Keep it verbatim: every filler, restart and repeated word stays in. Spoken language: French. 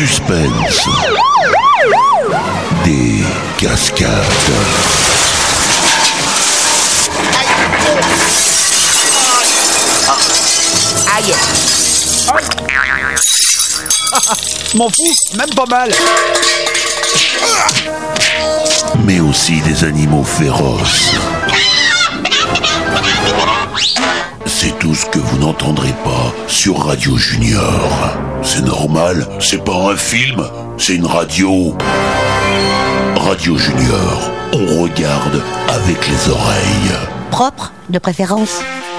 suspense, des cascades. Aïe. M'en fous, même pas mal. Mais aussi des animaux féroces. C'est tout ce que vous n'entendrez pas sur Radio Junior. C'est normal, c'est pas un film, c'est une radio. Radio Junior, on regarde avec les oreilles. Propre, de préférence.